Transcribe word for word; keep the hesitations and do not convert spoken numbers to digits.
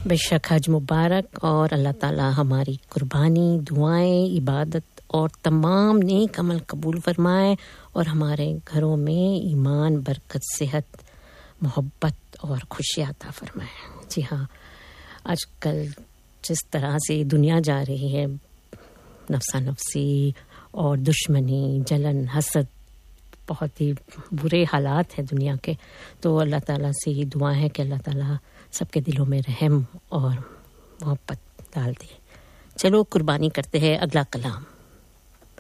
बेशक हज मुबारक और अल्लाह ताला हमारी कुर्बानी, दुआएं, इबादत और तमाम नेक अमल कबूल फरमाए और हमारे घरों में ईमान, बरकत, सेहत, मोहब्बत और खुशियां अता फरमाए। जी हाँ, आजकल जिस तरह से दुनिया जा रही है, नफसा नफसी और दुश्मनी, जलन, हसद, बहुत ही बुरे हालात हैं दुनिया के। तो अल्लाह ताला से ये दुआ है कि अल्लाह ताला सबके दिलों में रहम और मोहब्बत डाल दे। चलो कुर्बानी करते हैं अगला कलाम।